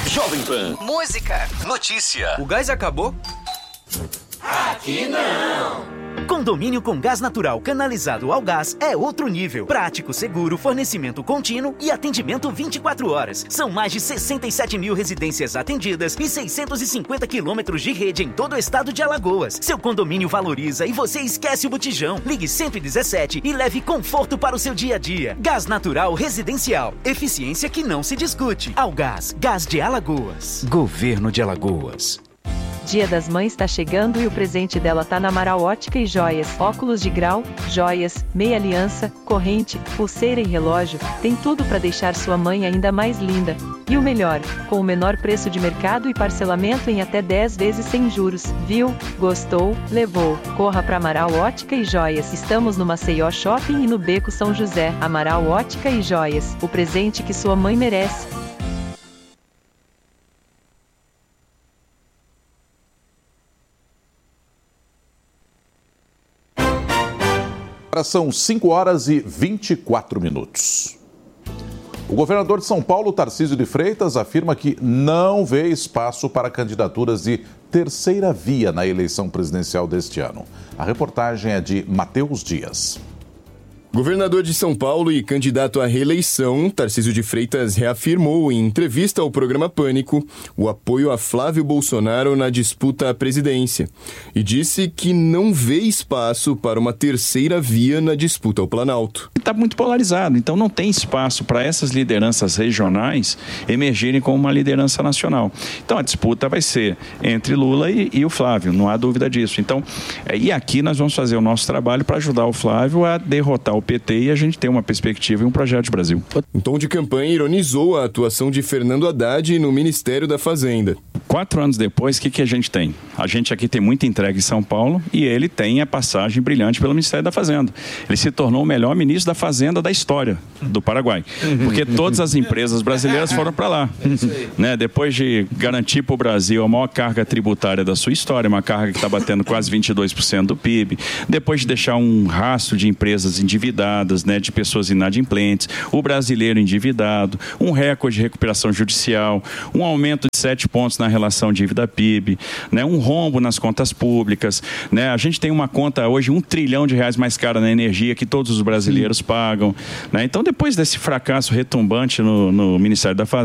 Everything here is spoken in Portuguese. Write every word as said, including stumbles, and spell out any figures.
Jovem Pan. Música. Notícia. O gás acabou? Aqui não! Condomínio com gás natural canalizado ao gás é outro nível. Prático, seguro, fornecimento contínuo e atendimento vinte e quatro horas. São mais de sessenta e sete mil residências atendidas e seiscentos e cinquenta quilômetros de rede em todo o estado de Alagoas. Seu condomínio valoriza e você esquece o botijão. Ligue cento e dezessete e leve conforto para o seu dia a dia. Gás natural residencial. Eficiência que não se discute. Algás, Gás de Alagoas. Governo de Alagoas. Dia das Mães tá chegando e o presente dela tá na Amaral Ótica e Joias. Óculos de grau, joias, meia aliança, corrente, pulseira e relógio. Tem tudo para deixar sua mãe ainda mais linda. E o melhor, com o menor preço de mercado e parcelamento em até dez vezes sem juros. Viu? Gostou? Levou. Corra para Amaral Ótica e Joias. Estamos no Maceió Shopping e no Beco São José. Amaral Ótica e Joias. O presente que sua mãe merece. São cinco horas e vinte e quatro minutos. O governador de São Paulo, Tarcísio de Freitas, afirma que não vê espaço para candidaturas de terceira via na eleição presidencial deste ano. A reportagem é de Matheus Dias. Governador de São Paulo e candidato à reeleição, Tarcísio de Freitas reafirmou em entrevista ao programa Pânico o apoio a Flávio Bolsonaro na disputa à presidência e disse que não vê espaço para uma terceira via na disputa ao Planalto. Está muito polarizado, então não tem espaço para essas lideranças regionais emergirem como uma liderança nacional. Então a disputa vai ser entre Lula e, e o Flávio, não há dúvida disso. Então, e aqui nós vamos fazer o nosso trabalho para ajudar o Flávio a derrotar o P T e a gente tem uma perspectiva e um projeto de Brasil. Em tom de campanha, ironizou a atuação de Fernando Haddad no Ministério da Fazenda. Quatro anos depois, o que, que a gente tem? A gente aqui tem muita entrega em São Paulo e ele tem a passagem brilhante pelo Ministério da Fazenda. Ele se tornou o melhor ministro da Fazenda da história do Paraguai, porque todas as empresas brasileiras foram para lá. Né? Depois de garantir para o Brasil a maior carga tributária da sua história, uma carga que está batendo quase vinte e dois por cento do P I B, depois de deixar um rastro de empresas endividadas, né, de pessoas inadimplentes, o brasileiro endividado, um recorde de recuperação judicial, um aumento de sete pontos na relação dívida-P I B, né, um rombo nas contas públicas, né, a gente tem uma conta hoje um trilhão de reais mais cara na energia que todos os brasileiros pagam, né, então depois desse fracasso retumbante no, no Ministério da Fazenda,